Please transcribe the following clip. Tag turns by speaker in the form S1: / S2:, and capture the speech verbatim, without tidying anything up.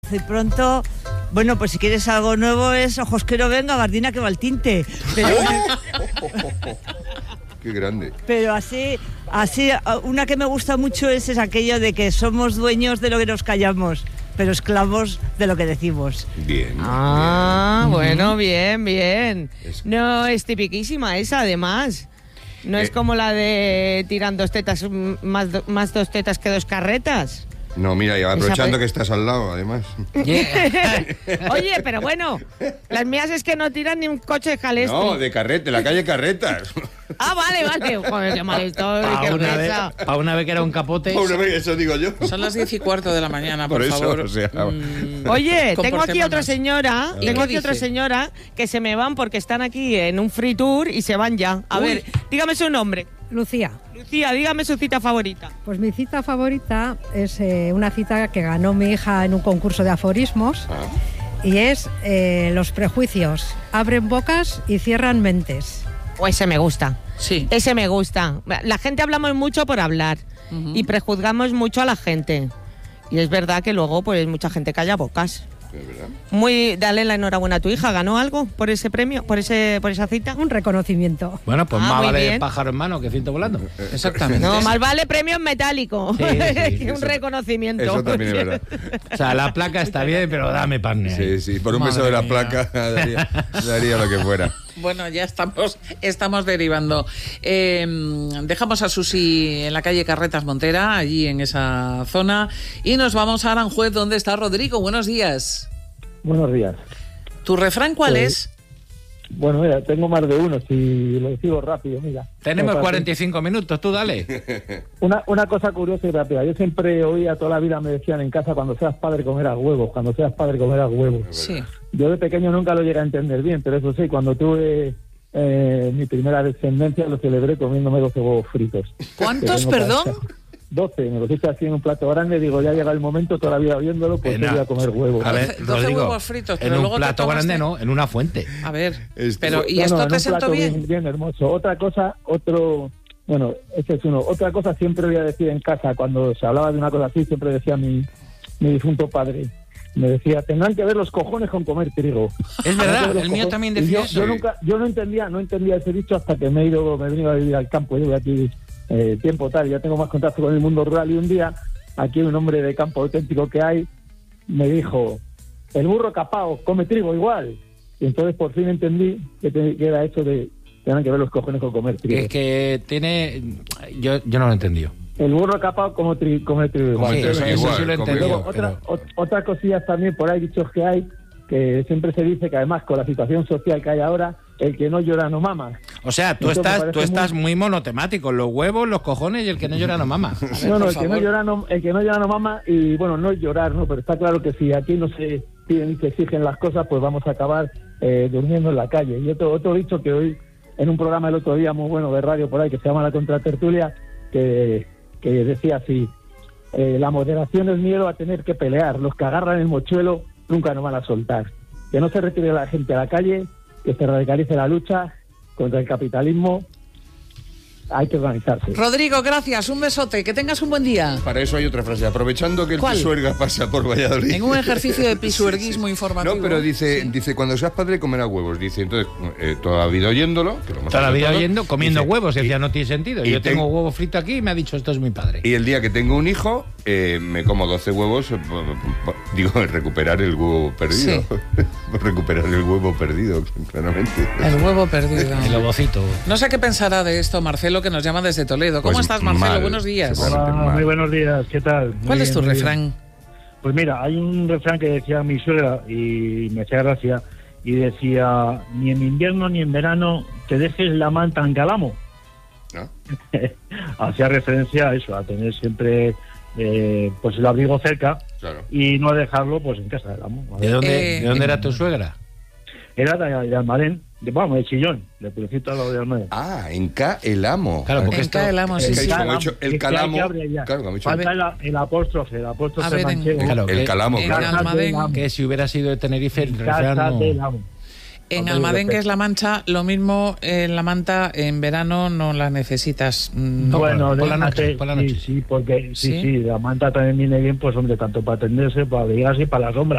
S1: y pronto, bueno, pues si quieres algo nuevo es ojos que no venga, gardina que va al tinte. Pero,
S2: Qué grande.
S1: Pero así, así, una que me gusta mucho es, es aquello de que somos dueños de lo que nos callamos, pero esclavos de lo que decimos.
S2: Bien.
S3: Ah,
S2: bien.
S3: bueno, bien, bien.
S2: Es...
S3: No, es tipiquísima esa, además. No eh... es como la de tiran dos tetas, más, más dos tetas que dos carretas.
S2: No, mira, y aprovechando que estás al lado, además.
S3: Yeah. Oye, pero bueno, las mías es que no tiran ni un coche de jaleste.
S2: No, de carrete, de la calle Carretas.
S3: Ah, vale, vale. Joder, qué mal estoy,
S4: Pa
S3: qué
S4: una, vez, pa una vez que era un capote.
S2: Pa una vez, eso digo yo.
S5: Son las diez y cuarto de la mañana, por,
S2: por eso,
S5: favor.
S2: O sea,
S3: mm, Oye, tengo aquí otra señora, tengo aquí otra señora que se me van porque están aquí en un free tour y se van ya. A Uy. ver, dígame su nombre.
S6: Lucía.
S3: Lucía, dígame su cita favorita.
S6: Pues mi cita favorita es eh, una cita que ganó mi hija en un concurso de aforismos ah. y es eh, los prejuicios abren bocas y cierran mentes.
S3: O ese me gusta.
S5: Sí.
S3: Ese me gusta. La gente hablamos mucho por hablar uh-huh. y prejuzgamos mucho a la gente. Y es verdad que luego pues mucha gente calla bocas.
S2: ¿Es verdad?
S3: Muy, dale la enhorabuena a tu hija. ¿Ganó algo por ese premio, por ese, por esa cita?
S6: Un reconocimiento.
S4: Bueno, pues
S3: ah,
S4: más vale
S3: bien.
S4: pájaro en mano que ciento volando.
S5: Exactamente.
S3: No, más vale premio en metálico sí, sí, que un
S2: eso,
S3: reconocimiento.
S2: Eso también es verdad.
S4: O sea, la placa está bien, pero dame pan.
S2: Sí, sí, por un
S5: Madre
S2: beso de la
S5: mía.
S2: placa daría, daría lo que fuera.
S5: Bueno, ya estamos, estamos derivando. Eh, dejamos a Susi en la calle Carretas Montera, allí en esa zona, y nos vamos a Aranjuez, donde está Rodrigo. Buenos días.
S7: Buenos días.
S5: ¿Tu refrán cuál
S7: pues,
S5: es?
S7: Bueno, mira, tengo más de uno, si lo decido rápido, mira.
S4: Tenemos cuarenta y cinco minutos, tú dale.
S7: Una, una cosa curiosa y rápida. Yo siempre oía, toda la vida me decían en casa, cuando seas padre comerás huevos, cuando seas padre comerás huevos.
S5: Sí.
S7: Yo de pequeño nunca lo llegué a entender bien, pero eso sí, cuando tuve eh, mi primera descendencia lo celebré comiéndome doce huevos fritos.
S5: ¿Cuántos, perdón?
S7: doce, me los hice así en un plato grande, digo, ya llega el momento, todavía viéndolo, pues
S4: Pena.
S7: voy a comer huevos.
S4: A ver,
S5: doce
S4: Rodrigo,
S5: huevos fritos, pero
S4: en un
S5: luego
S4: plato
S5: te tomaste...
S4: grande no, en una fuente.
S5: A ver,
S2: Esto...
S5: pero ¿y
S7: no,
S5: esto
S7: no,
S5: te
S7: en un
S5: sentó
S7: plato
S5: bien?
S7: bien? Bien hermoso. Otra cosa, otro... Bueno, ese es uno. Otra cosa siempre voy a decir en casa, cuando se hablaba de una cosa así, siempre decía mi, mi difunto padre, me decía, tendrán que ver los cojones con comer trigo.
S4: Es verdad, el mío
S7: cojones.
S4: también decía
S7: yo,
S4: eso.
S7: Yo, nunca, yo no entendía no entendía ese dicho hasta que me he ido, me he venido a vivir al campo, llevo aquí eh, tiempo tal, ya tengo más contacto con el mundo rural, y un día, aquí un hombre de campo auténtico que hay, me dijo, el burro capao come trigo igual. Y entonces por fin entendí que, te, que era eso de, tendrán que ver los cojones con comer trigo.
S4: Es que tiene... Yo, yo no lo he entendido.
S7: El burro capao como tri, come trigo igual.
S4: Sí, eso, eso
S2: igual,
S4: sí lo he
S2: come
S4: entendido.
S2: igual.
S7: Otra,
S4: Pero...
S7: ot, otras cosillas también, por ahí dichos que hay, que siempre se dice que además con la situación social que hay ahora, el que no llora no mama.
S4: O sea, tú
S7: Eso
S4: estás, tú estás
S7: muy...
S4: muy monotemático, los huevos, los cojones y el que no llora no mama.
S7: Ver, no, no, el que no, llora no, el que no llora no mama, y bueno, no es llorar, ¿no? Pero está claro que si aquí no se piden y se exigen las cosas, pues vamos a acabar eh, durmiendo en la calle. Y otro, otro dicho que hoy, en un programa el otro día muy bueno de radio por ahí, que se llama La Contratertulia, que, que decía así, eh, la moderación es miedo a tener que pelear, los que agarran el mochuelo nunca nos van a soltar. Que no se retire la gente a la calle, que se radicalice la lucha contra el capitalismo. Hay que organizarse.
S5: Rodrigo, gracias, un besote, que tengas un buen día.
S2: Para eso hay otra frase, aprovechando que el
S5: ¿Cuál?
S2: Pisuerga pasa por Valladolid.
S5: En un ejercicio de pisuerguismo
S2: sí, sí.
S5: informativo.
S2: No, pero dice,
S5: sí.
S2: dice cuando seas padre comerás huevos. Dice, entonces, eh, toda la vida oyéndolo. Que lo hemos
S4: Toda la vida
S2: todo,
S4: oyendo, comiendo
S2: dice,
S4: huevos, y
S2: y,
S4: decía, no tiene sentido.
S2: y
S4: Yo
S2: ten...
S4: tengo huevo frito aquí y me ha dicho, esto es mi padre.
S2: Y el día que tengo un hijo, eh, me como doce huevos, eh, digo, recuperar el huevo perdido.
S5: Sí.
S2: Recuperar el huevo perdido, claramente.
S5: El huevo perdido.
S4: El ovocito.
S5: No sé qué pensará de esto Marcelo, que nos llama desde Toledo. ¿Cómo
S2: Pues
S5: estás, Marcelo?
S2: mal,
S5: Buenos días.
S7: Hola, muy buenos días, ¿qué tal?
S5: ¿Cuál
S7: muy
S5: es tu
S7: bien,
S5: refrán?
S7: Pues mira, hay un refrán que decía mi suegra y me hacía gracia, y decía, ni en invierno ni en verano te dejes la manta en calamo.
S2: ¿No?
S7: Hacía referencia a eso, a tener siempre eh, pues el abrigo cerca, claro, y no dejarlo pues en casa del amo.
S4: ¿De dónde,
S5: eh,
S4: ¿de dónde era tu suegra?
S7: Era de, de Almadén, de, vamos, de Chillón, de Purecito a lo de Almadén.
S2: Ah, en K el amo.
S4: Claro, porque
S5: En
S4: esto...
S5: K el amo, sí,
S2: el,
S5: sí.
S2: como he dicho, el calamo. Claro, como he dicho.
S7: El, el apóstrofe, el apóstrofe
S5: ver,
S7: manchego.
S5: en,
S4: Claro,
S2: el
S4: que,
S2: calamo,
S5: en
S2: claro.
S5: Almadén,
S4: que si hubiera sido de Tenerife, el refrán
S7: Casa
S4: no...
S7: del amo.
S5: en Almadén, que es La Mancha, lo mismo en La Manta, en verano no la necesitas.
S4: No,
S7: Bueno,
S4: por la noche,
S7: déjate,
S4: por la noche.
S7: Sí, sí, porque sí,
S5: ¿Sí?
S7: sí, la manta también viene bien, pues hombre, tanto para atenderse, para abrigarse y para la sombra.